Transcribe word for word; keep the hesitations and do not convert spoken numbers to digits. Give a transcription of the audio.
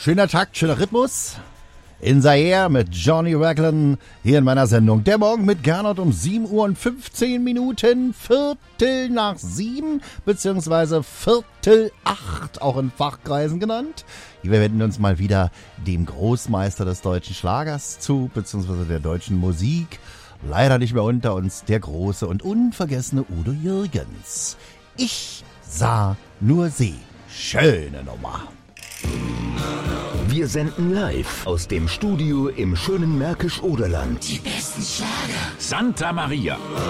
Schöner Takt, schöner Rhythmus. In Zaire mit Johnny Raglan hier in meiner Sendung. Der Morgen mit Gernot um sieben Uhr und fünfzehn Minuten, Viertel nach sieben, beziehungsweise Viertel acht, auch in Fachkreisen genannt. Wir wenden uns mal wieder dem Großmeister des deutschen Schlagers zu, beziehungsweise der deutschen Musik. Leider nicht mehr unter uns, der große und unvergessene Udo Jürgens. Ich sah nur sie. Schöne Nummer. Wir senden live aus dem Studio im schönen Märkisch-Oderland. Die besten Schlager. Santa Maria.